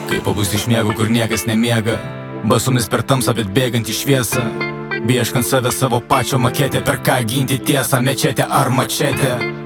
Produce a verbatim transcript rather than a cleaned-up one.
Kaip pabūs iš miego, kur niekas nemiega, basomis per tamsą, bet bėgant į šviesą, beieškant save savo pačio maketę, per ką ginti tiesą, mečetę ar mačetę.